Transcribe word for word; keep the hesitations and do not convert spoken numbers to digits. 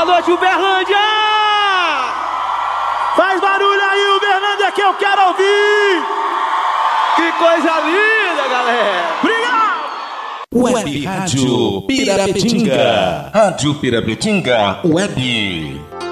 noite, Uberlândia! Faz barulho aí, Uberlândia, que eu quero ouvir! Que coisa linda, galera! Obrigado! Web Rádio Pirapetinga. Rádio Pirapetinga Web.